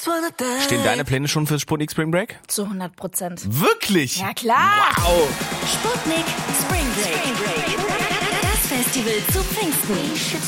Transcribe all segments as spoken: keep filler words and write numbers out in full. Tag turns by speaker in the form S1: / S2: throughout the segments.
S1: Stehen deine Pläne schon fürs Sputnik Spring Break?
S2: Zu hundert Prozent.
S1: Wirklich?
S2: Ja, klar.
S1: Wow.
S3: Sputnik Spring Break. Das Festival zu Pfingsten.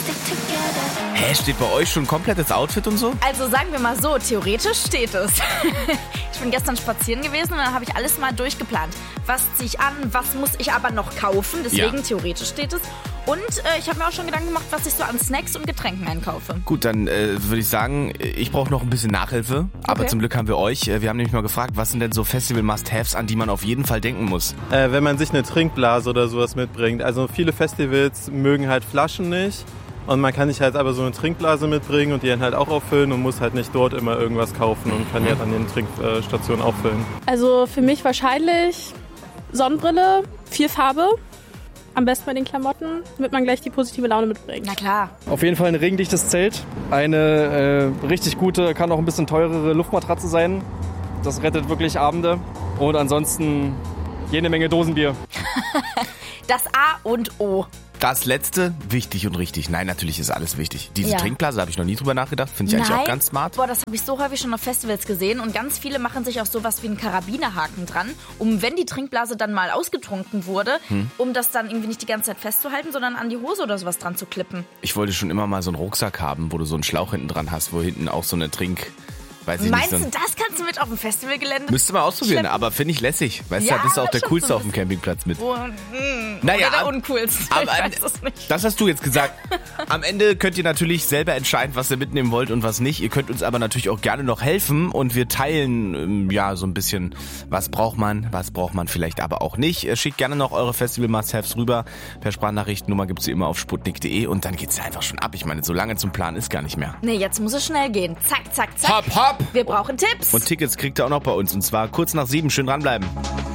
S1: Hä, steht bei euch schon komplettes Outfit und so?
S2: Also sagen wir mal so, theoretisch steht es. Ich bin gestern spazieren gewesen und dann habe ich alles mal durchgeplant. Was ziehe ich an, was muss ich aber noch kaufen, deswegen
S1: Ja.
S2: theoretisch steht es. Und äh, ich habe mir auch schon Gedanken gemacht, was ich so an Snacks und Getränken einkaufe.
S1: Gut, dann äh, würde ich sagen, ich brauche noch ein bisschen Nachhilfe. Aber
S2: Okay.
S1: zum Glück haben wir euch. Wir haben nämlich mal gefragt, was sind denn so Festival-Must-Haves, an die man auf jeden Fall denken muss?
S4: Äh, wenn man sich eine Trinkblase oder sowas mitbringt. Also viele Festivals mögen halt Flaschen nicht. Und man kann sich halt aber so eine Trinkblase mitbringen und die dann halt auch auffüllen und muss halt nicht dort immer irgendwas kaufen und kann ja an den Trinkstationen auffüllen.
S5: Also für mich wahrscheinlich Sonnenbrille, viel Farbe. Am besten bei den Klamotten, damit man gleich die positive Laune mitbringt.
S2: Na klar.
S6: Auf jeden Fall ein regendichtes Zelt. Eine äh, richtig gute, kann auch ein bisschen teurere Luftmatratze sein. Das rettet wirklich Abende. Und ansonsten jede Menge Dosenbier.
S2: Das A und O.
S1: Das letzte, wichtig und richtig. Nein, natürlich ist alles wichtig. Diese
S2: Ja.
S1: Trinkblase habe ich noch nie drüber nachgedacht. Finde ich eigentlich
S2: Nein.
S1: auch ganz smart.
S2: Boah, das habe ich so häufig schon auf Festivals gesehen und ganz viele machen sich auch sowas wie einen Karabinerhaken dran, um, wenn die Trinkblase dann mal ausgetrunken wurde,
S1: Hm.
S2: um das dann irgendwie nicht die ganze Zeit festzuhalten, sondern an die Hose oder sowas dran zu klippen.
S1: Ich wollte schon immer mal so einen Rucksack haben, wo du so einen Schlauch hinten dran hast, wo hinten auch so eine Trink... Weiß ich
S2: Meinst
S1: nicht, so
S2: du, das kannst du mit auf dem Festivalgelände?
S1: Müsste mal ausprobieren,
S2: schleppen?
S1: aber finde ich lässig. Weißt du,
S2: Ja,
S1: da bist du auch der
S2: schon
S1: Coolste
S2: so
S1: auf dem Campingplatz mit.
S2: Oh, mm,
S1: Naja,
S2: oder der
S1: ab-
S2: uncoolste,
S1: aber-
S2: ich weiß es nicht.
S1: Das hast du jetzt gesagt. Am Ende könnt ihr natürlich selber entscheiden, was ihr mitnehmen wollt und was nicht. Ihr könnt uns aber natürlich auch gerne noch helfen und wir teilen ähm, ja so ein bisschen, was braucht man, was braucht man vielleicht aber auch nicht. Äh, Schickt gerne noch eure Festival-Must-Haves rüber. Per Sprachnachrichtennummer gibt's sie immer auf sputnik punkt de und dann geht's ja einfach schon ab. Ich meine, so lange zum Plan ist gar nicht mehr.
S2: Nee, jetzt muss es schnell gehen. Zack, zack, zack.
S1: Hopp, hopp!
S2: Wir brauchen Tipps.
S1: Und Tickets kriegt ihr auch noch bei uns und zwar kurz nach sieben. Schön dranbleiben.